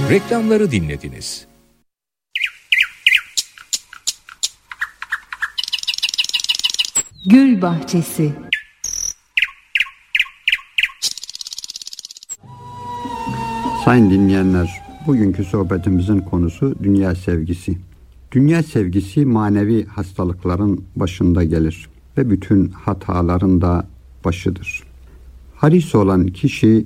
Reklamları dinlediniz. Gül Bahçesi. Sayın dinleyenler, bugünkü sohbetimizin konusu dünya sevgisi. Dünya sevgisi manevi hastalıkların başında gelir ve bütün hataların da başıdır. Haris olan kişi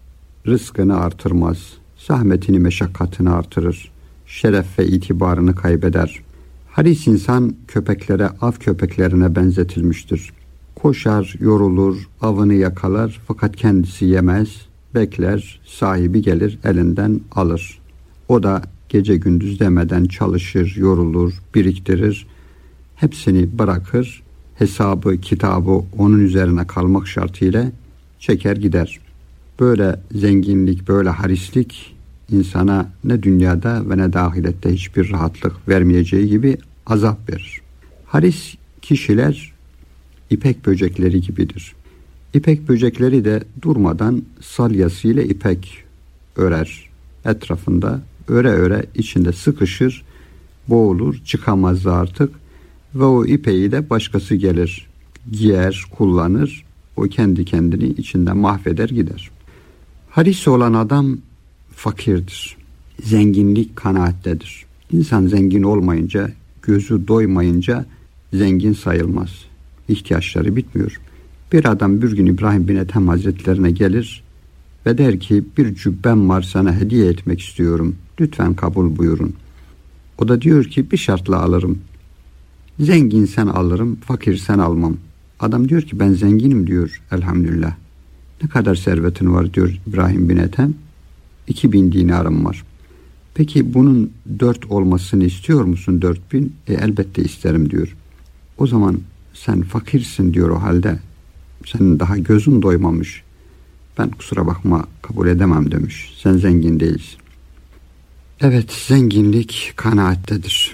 rızkını artırmaz, zahmetini, meşakkatini artırır, şeref ve itibarını kaybeder. Haris insan köpeklere, av köpeklerine benzetilmiştir. Koşar, yorulur, avını yakalar fakat kendisi yemez, bekler, sahibi gelir elinden alır. O da gece gündüz demeden çalışır, yorulur, biriktirir, hepsini bırakır, hesabı, kitabı onun üzerine kalmak şartıyla çeker gider. Böyle zenginlik, böyle harislik insana ne dünyada ve ne de ahirette hiçbir rahatlık vermeyeceği gibi azap verir. Haris kişiler ipek böcekleri gibidir. İpek böcekleri de durmadan salyasıyla ipek örer. Etrafında öre öre içinde sıkışır, boğulur, çıkamaz artık ve o ipeği de başkası gelir, giyer, kullanır. O kendi kendini içinde mahveder gider. Haris olan adam fakirdir. Zenginlik kanaattedir. İnsan zengin olmayınca, gözü doymayınca zengin sayılmaz. İhtiyaçları bitmiyor. Bir adam bir gün İbrahim bin Ethem Hazretlerine gelir ve der ki bir cübbem var sana hediye etmek istiyorum. Lütfen kabul buyurun. O da diyor ki bir şartla alırım. Zenginsen alırım, fakirsen almam. Adam diyor ki ben zenginim diyor elhamdülillah. Ne kadar servetin var diyor İbrahim bin Ethem. 2000 dinarım var. Peki bunun 4 olmasını istiyor musun 4000? Elbette isterim diyor. O zaman sen fakirsin diyor o halde. Senin daha gözün doymamış. Ben kusura bakma kabul edemem demiş. Sen zengin değilsin. Evet, zenginlik kanaattedir.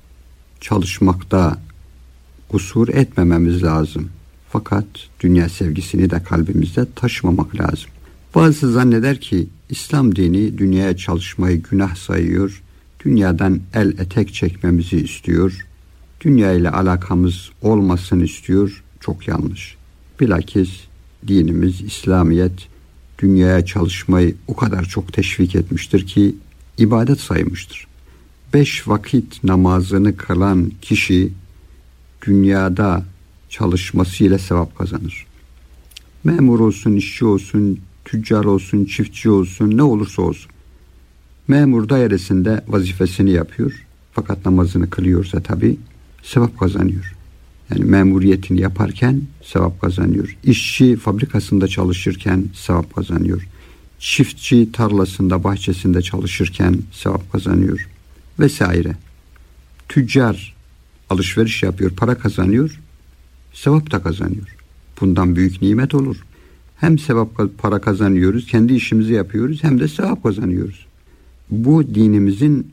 Çalışmakta kusur etmememiz lazım. Fakat dünya sevgisini de kalbimizde taşımamak lazım. Bazısı zanneder ki İslam dini dünyaya çalışmayı günah sayıyor. Dünyadan el etek çekmemizi istiyor. Dünya ile alakamız olmasını istiyor. Çok yanlış. Bilakis dinimiz, İslamiyet dünyaya çalışmayı o kadar çok teşvik etmiştir ki ibadet saymıştır. 5 vakit namazını kılan kişi dünyada çalışmasıyla sevap kazanır. Memur olsun, işçi olsun, tüccar olsun, çiftçi olsun, ne olursa olsun. Memur dairesinde vazifesini yapıyor. Fakat namazını kılıyorsa tabii sevap kazanıyor. Yani memuriyetini yaparken sevap kazanıyor. İşçi fabrikasında çalışırken sevap kazanıyor. Çiftçi tarlasında, bahçesinde çalışırken sevap kazanıyor. Vesaire. Tüccar alışveriş yapıyor, para kazanıyor, sevap da kazanıyor. Bundan büyük nimet olur. Hem sevap para kazanıyoruz, kendi işimizi yapıyoruz, hem de sevap kazanıyoruz. Bu dinimizin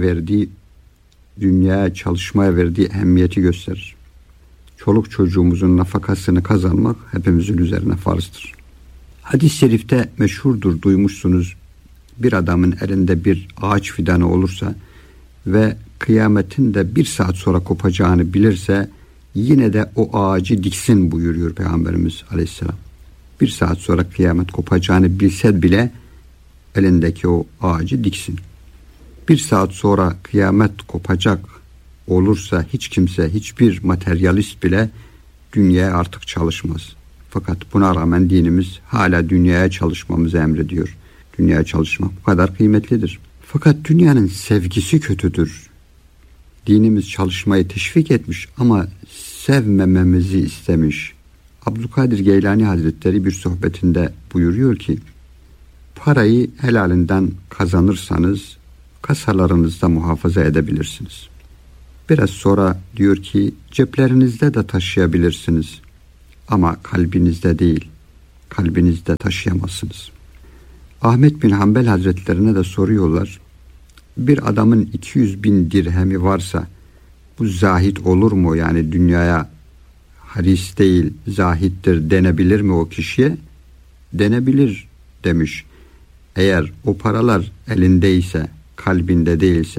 dünyaya çalışmaya verdiği ehemmiyeti gösterir. Çoluk çocuğumuzun nafakasını kazanmak hepimizin üzerine farzdır. Hadis-i şerifte meşhurdur, duymuşsunuz. Bir adamın elinde bir ağaç fidanı olursa ve kıyametin de 1 saat sonra kopacağını bilirse yine de o ağacı diksin buyuruyor Peygamberimiz Aleyhisselam. 1 saat sonra kıyamet kopacağını bilse bile elindeki o ağacı diksin. 1 saat sonra kıyamet kopacak olursa hiç kimse, hiçbir materyalist bile dünyaya artık çalışmaz. Fakat buna rağmen dinimiz hala dünyaya çalışmamızı emrediyor. Dünyaya çalışmak bu kadar kıymetlidir. Fakat dünyanın sevgisi kötüdür. Dinimiz çalışmayı teşvik etmiş ama sevmememizi istemiş. Abdülkadir Geylani Hazretleri bir sohbetinde buyuruyor ki, parayı helalinden kazanırsanız kasalarınızda muhafaza edebilirsiniz. Biraz sonra diyor ki, ceplerinizde de taşıyabilirsiniz ama kalbinizde değil, kalbinizde taşıyamazsınız. Ahmet bin Hanbel Hazretlerine de soruyorlar, bir adamın 200.000 dirhemi varsa bu zahit olur mu? Yani dünyaya haris değil zahittir denebilir mi o kişiye? Denebilir demiş. Eğer o paralar elindeyse, kalbinde değilse,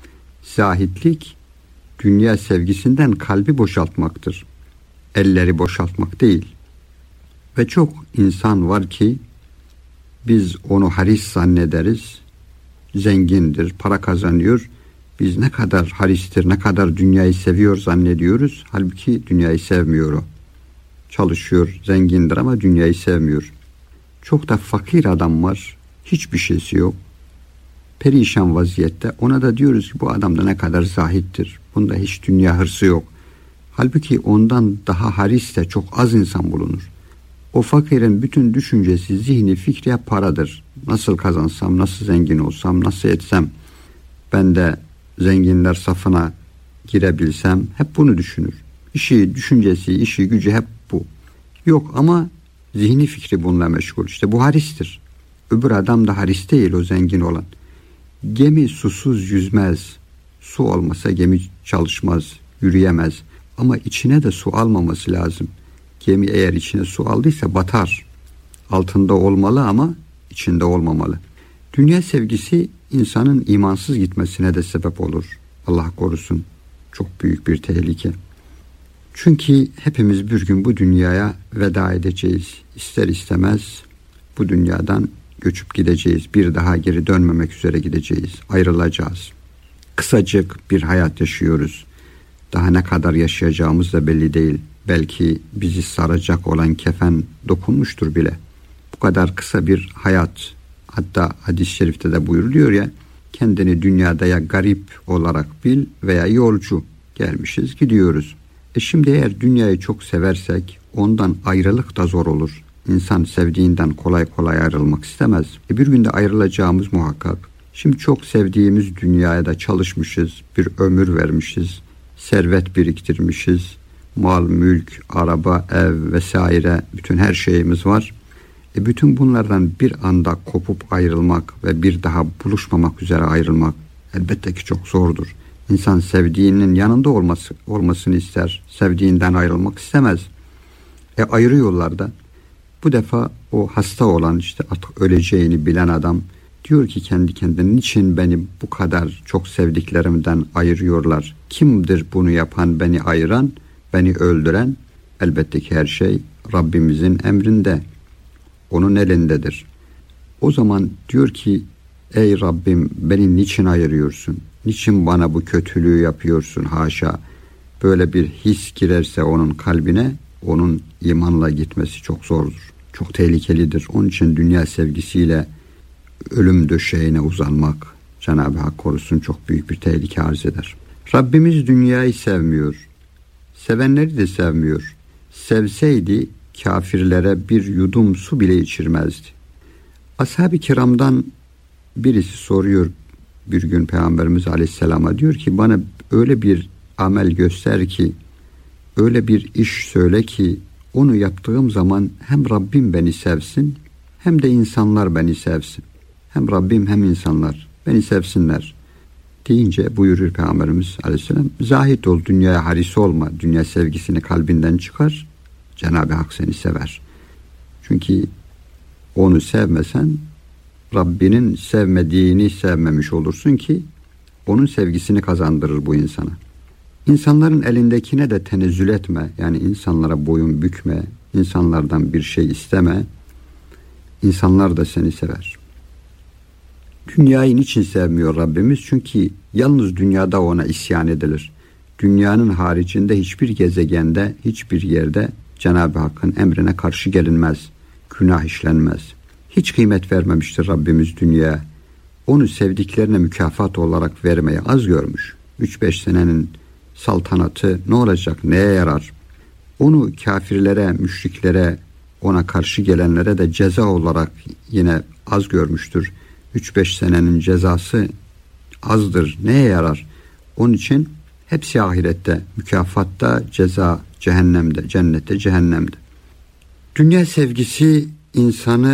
zahitlik dünya sevgisinden kalbi boşaltmaktır. Elleri boşaltmak değil. Ve çok insan var ki biz onu haris zannederiz. Zengindir, para kazanıyor. Biz ne kadar haristir, ne kadar dünyayı seviyor zannediyoruz. Halbuki dünyayı sevmiyor o. Çalışıyor, zengindir ama dünyayı sevmiyor. Çok da fakir adam var. Hiçbir şeysi yok. Perişan vaziyette. Ona da diyoruz ki bu adamda ne kadar zahittir. Bunda hiç dünya hırsı yok. Halbuki ondan daha haris de çok az insan bulunur. O fakirin bütün düşüncesi, zihni, fikri hep paradır. Nasıl kazansam, nasıl zengin olsam, nasıl etsem, ben de zenginler safına girebilsem, hep bunu düşünür. İşi, düşüncesi, işi, gücü hep bu. Yok ama zihni fikri bununla meşgul. İşte bu haristir. Öbür adam da haris değil, o zengin olan. Gemi susuz yüzmez. Su olmasa gemi çalışmaz, yürüyemez. Ama içine de su almaması lazım. Gemi eğer içine su aldıysa batar. Altında olmalı ama içinde olmamalı. Dünya sevgisi insanın imansız gitmesine de sebep olur. Allah korusun. Çok büyük bir tehlike. Çünkü hepimiz bir gün bu dünyaya veda edeceğiz. İster istemez bu dünyadan göçüp gideceğiz. Bir daha geri dönmemek üzere gideceğiz. Ayrılacağız. Kısacık bir hayat yaşıyoruz. Daha ne kadar yaşayacağımız da belli değil. Belki bizi saracak olan kefen dokunmuştur bile. Bu kadar kısa bir hayat. Hatta hadis-i şerifte de buyuruluyor ya, kendini dünyada ya garip olarak bil veya yolcu. Gelmişiz, gidiyoruz. Şimdi eğer dünyayı çok seversek ondan ayrılık da zor olur. İnsan sevdiğinden kolay kolay ayrılmak istemez. Bir günde ayrılacağımız muhakkak. Şimdi çok sevdiğimiz dünyaya da çalışmışız, bir ömür vermişiz, servet biriktirmişiz, mal, mülk, araba, ev vesaire bütün her şeyimiz var. Bütün bunlardan bir anda kopup ayrılmak ve bir daha buluşmamak üzere ayrılmak elbette ki çok zordur. İnsan sevdiğinin yanında olmasını ister, sevdiğinden ayrılmak istemez. Ayırıyorlar da. Bu defa o hasta olan, işte artık öleceğini bilen adam diyor ki kendi kendine, niçin beni bu kadar çok sevdiklerimden ayırıyorlar? Kimdir bunu yapan, beni ayıran, beni öldüren? Elbette ki her şey Rabbimizin emrinde. Onun elindedir. O zaman diyor ki, ey Rabbim beni niçin ayırıyorsun? Niçin bana bu kötülüğü yapıyorsun? Haşa. Böyle bir his girerse onun kalbine, onun imanla gitmesi çok zordur. Çok tehlikelidir. Onun için dünya sevgisiyle ölüm döşeğine uzanmak, Cenab-ı Hak korusun, çok büyük bir tehlike arz eder. Rabbimiz dünyayı sevmiyor. Sevenleri de sevmiyor. Sevseydi kafirlere bir yudum su bile içirmezdi. Ashab-ı kiramdan birisi soruyor bir gün Peygamberimiz Aleyhisselam'a, diyor ki bana öyle bir amel göster ki, öyle bir iş söyle ki onu yaptığım zaman hem Rabbim beni sevsin hem de insanlar beni sevsin. Hem Rabbim hem insanlar beni sevsinler deyince buyurur Peygamberimiz Aleyhisselam, zahit ol, dünyaya haris olma, dünya sevgisini kalbinden çıkar, Cenab-ı Hak seni sever. Çünkü onu sevmesen Rabbinin sevmediğini sevmemiş olursun ki onun sevgisini kazandırır bu insana. İnsanların elindekine de tenezzül etme, yani insanlara boyun bükme, insanlardan bir şey isteme, insanlar da seni sever. Dünyayı niçin sevmiyor Rabbimiz? Çünkü yalnız dünyada ona isyan edilir. Dünyanın haricinde hiçbir gezegende, hiçbir yerde Cenab-ı Hakk'ın emrine karşı gelinmez, günah işlenmez. Hiç kıymet vermemiştir Rabbimiz dünyaya. Onu sevdiklerine mükafat olarak vermeye az görmüş. 3-5 senenin saltanatı ne olacak, neye yarar? Onu kafirlere, müşriklere, ona karşı gelenlere de ceza olarak yine az görmüştür. 3-5 senenin cezası azdır, neye yarar? Onun için hepsi ahirette, mükafatta, ceza cehennemde, cennette, cehennemde. Dünya sevgisi insanı